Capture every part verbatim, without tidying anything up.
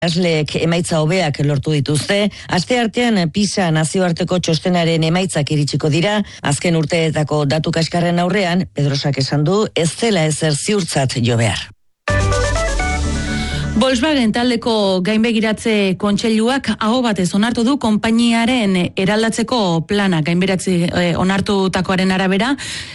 Asleek emaitza hobeak lortu dituzte, asteartean PISA nazioarteko txostenaren emaitzak iritsiko dira, azken urteetako datu kaskarren aurrean, Pedrosak esan du, ez dela ezer ziurtzat jo behar. Volkswagen taldeko gainbegiratze kontseiluak aho batez onartu du konpainiaren eraldatzeko plana, gainberatze eh, onartutakoaren arabera.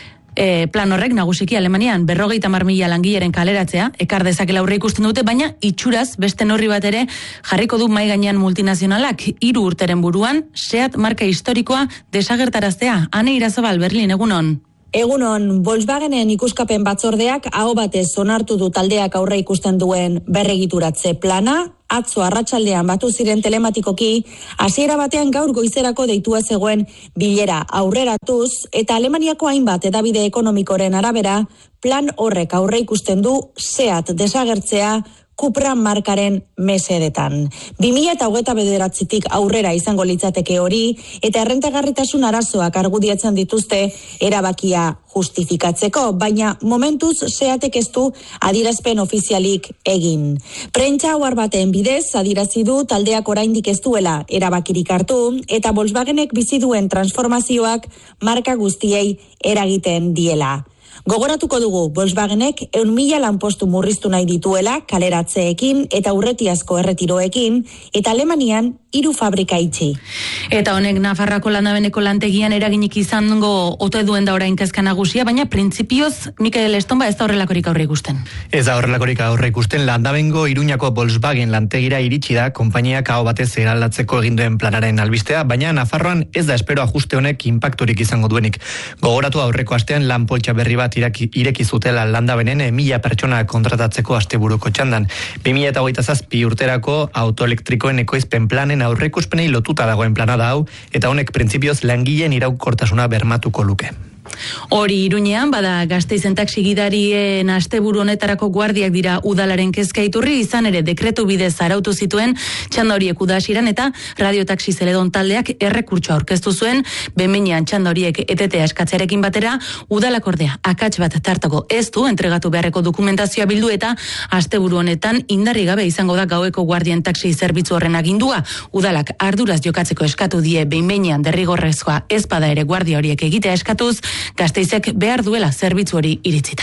E, plan horrek nagusiki Alemanian berrogeita hamar mila langileren kaleratzea ekar dezakela aurre ikusten dute, baina itxuraz beste neurri bat ere jarriko du mahai gainean multinazionalak. Hiru urteren buruan Seat marka historikoa desagertaraztea. Ane Irazabal, Berlin, egunon. Egunon, Volkswagenen ikuskapen batzordeak aho batez onartu du taldeak aurre ikusten duen berregituratze plana. Atzo arratsaldean batu ziren telematikoki, hasiera batean gaur goizerako deitua zegoen bilera aurreratuz, eta Alemaniako hainbat hedabide ekonomikoren arabera, plan horrek aurre ikusten du Seat desagertzea Cupra markaren mesedetan. bi mila hogeita bederatzitik aurrera izango litzateke hori, eta errentagarritasun arazoak argudiatzen dituzte erabakia justifikatzeko, baina momentuz Seatek ez du adierazpen ofizialik egin. Prentsa ohar baten bidez adierazi du taldeak oraindik ez duela erabakirik hartu, eta Volkswagenek bizi duen transformazioak marka guztiei eragiten diela. Gogoratuko dugu, Volkswagenek ehun mila lanpostu murriztu nahi dituela kaleratzeekin eta urretiazko erretiroekin, eta Alemanian hiru fabrika itxi. Eta honek Nafarroako landabeneko lantegian eraginik izango ote duen da orain kezka nagusia, baina printzipioz Mikel Estonba ez da horrelakorik aurre ikusten. Ez da horrelakorik aurre ikusten, Landabengo Iruñako Volkswagen lantegira iritsi da konpainiak aho batez eraldatzeko egin duen planaren albistea, baina Nafarroan ez da espero ajuste honek inpakturik izango duenik. Gogoratu aurreko astean lan poltsa berri bat iraki, ireki zutela Landabenen mila pertsona kontratatzeko asteburuko txandan. bi mila hogeita zazpi urterako autoelektrikoen ekoizpen planen aurreikuspenei lotuta dagoen plana da hau, eta honek printzipioz langileen iraunkortasuna bermatuko luke. Hori Iruñean, bada Gasteizen taxi gidarien asteburu honetarako guardiak dira udalaren kezka iturri, izan ere dekretu bidez arautu zituen txanda horiek udasiran, eta radiotaxi zeledon taldeak errekurtsoa aurkeztu zuen, behin-behinean txanda horiek etetea eskatzearekin batera, udalakordea akats bat tartako ez du entregatu beharreko dokumentazioa bildu, eta asteburu honetan indarri gabe izango da gaueko guardien taxi zerbitzu horren agindua. Udalak arduraz jokatzeko eskatu die behin-behinean derrigorrezkoa ez bada ere guardia horiek egitea eskatuz, Gasteizek behar duela zerbitzu hori iritzita.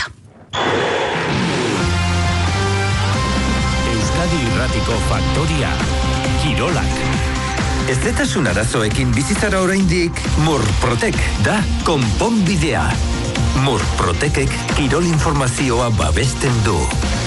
Euskadi Irratiko Faktoria, Kirolak. Ezetasun arazoekin bizitzara oraindik Murprotek da konponbidea. Murprotekek kirol informazioa babesten du.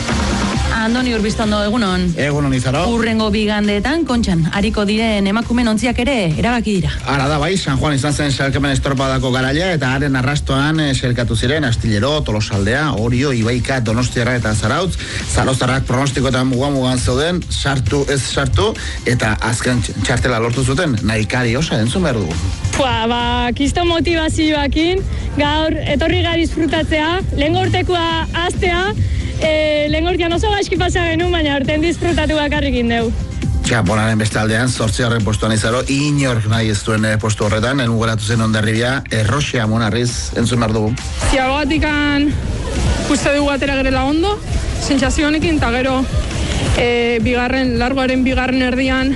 Andoni Urbiztondo, egunon. Egunon izaro. Urrengo bigandeetan, Kontxan, hariko diren emakumen ontziak ere erabaki dira. Ara da bai, San Juan izan zen selkemen estorpadako garaia, eta haren arrastoan selkatu ziren Astillero, Tolosaldea, Orio, Ibaika, Donostiara eta Zarautz. Zarozarrak pronostikoetan mugan-mugan zeuden, sartu ez sartu, eta azken txartela lortu zuten, nahikari osa entzun behar dugu. Pua, ba, kisto motivazioakin, gaur etorri gara disfrutatzea, lehen gortekoa aztea, E, lehen gortian oso gaizki pasa genuen, baina orten disfrutatu bakarrikin deu. Txaponaren beste aldean, zortzi horren postuan izaro, inork nahi ez duen postu horretan, enugoratu zen ondarribia, Erroxea Monarriz, entzun behar dugu. Ziagoatikan uste dugu atera gerela ondo, sentsazio honekin, eta gero e, bigarren, largoaren bigarren erdian,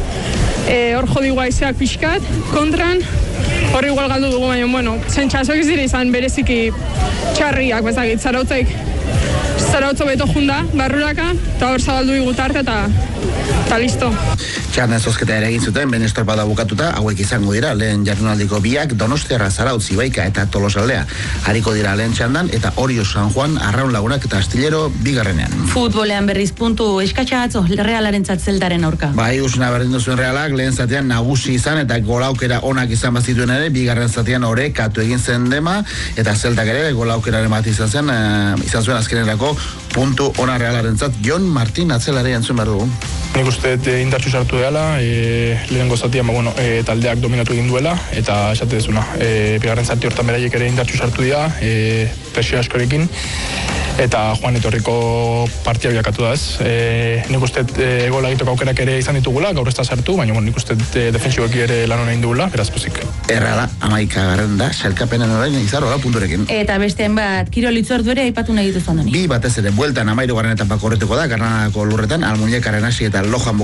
e, hor jodigu aizeak pixkat, kontran, hor igual galdu dugu, baina, bueno, sentsazioak ez dira izan bereziki txarriak, bezakit, Zarautzaik, Zarautzo beto junda, barruraka, eta hor zabaldu igutarte, eta eta listo. Txarnen zozketa ere egin zuten, ben estorpada bukatuta, hauek izango dira, lehen jardunaldiko biak, Donostiarra, Zarautz, Ibaika eta Tolosaldea. Hariko dira lehen txandan, eta Orio, San Juan, Arraun Lagunak eta Astillero bigarrenean. Futbolean berriz puntu eskatxa atzo, Realaren zeltaren aurka. Bai, usuna berdindu zuen Realak, lehen zatean nagusi izan, eta golaukera onak izan bazituen ere, bigarren zatean ore katu egin zen dema, eta zeltak ere golaukeraren bat izan zen, e, izan zuen azkenerako puntu ona Realaren zat. Jon Martin atzelare entzun behar dugu. Nik uste indartxu sartu dela, e, lehenengo zatian, bueno, e, taldeak dominatu egin duela, eta esate dezuna, e, bigarren zati hortan beraiek ere indartxu sartu dira, e, presio askorekin, eta joan etorriko partia bilakatu da, ez? E, nik uste e, gola egiteko aukerak ere izan ditugula, gaur ez da sartu, baina bueno, nik uste e, defensiboki ere lan hona indugula, beraz pozik. Erra da, amaika garren da, selkapenen orain izaro da punturekin. Eta bestean bat, Kirol Itzordu ere aipatu nahi dituzu andoni. Bi batez ere, bueltan amairu garren etapa korretuko da, Granadako lurretan, Almuñekaren hasi eta Lojan